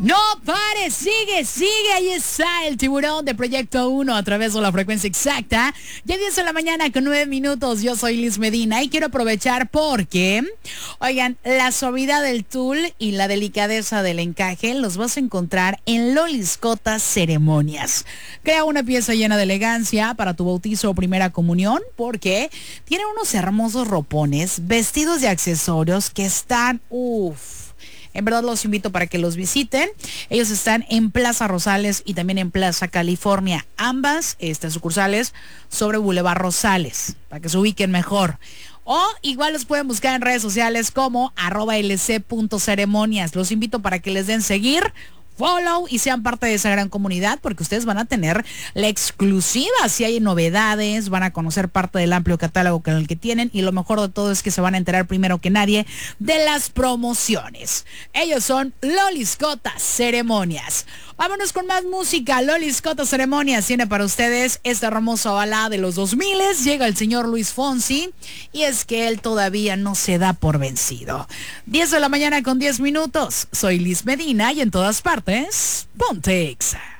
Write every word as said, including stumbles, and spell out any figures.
No pare, sigue, sigue, ahí está el tiburón de Proyecto uno a través de la frecuencia exacta. Ya diez de la mañana con nueve minutos, yo soy Liz Medina y quiero aprovechar porque, oigan, la suavidad del tul y la delicadeza del encaje los vas a encontrar en Loliscotas Ceremonias. Crea una pieza llena de elegancia para tu bautizo o primera comunión porque tiene unos hermosos ropones vestidos de accesorios que están, uff. En verdad los invito para que los visiten. Ellos están en Plaza Rosales y también en Plaza California. Ambas este, sucursales sobre Boulevard Rosales, para que se ubiquen mejor. O igual los pueden buscar en redes sociales como arroba lc.ceremonias. Los invito para que les den seguir, follow y sean parte de esa gran comunidad porque ustedes van a tener la exclusiva. Si hay novedades, van a conocer parte del amplio catálogo con el que tienen y lo mejor de todo es que se van a enterar primero que nadie de las promociones. Ellos son Loliscotas Ceremonias. Vámonos con más música. Loliscotas Ceremonias tiene para ustedes esta hermosa balada de los dos mil. Llega el señor Luis Fonsi y es que él todavía no se da por vencido. diez de la mañana con diez minutos. Soy Liz Medina y en todas partes, Ponte Exa.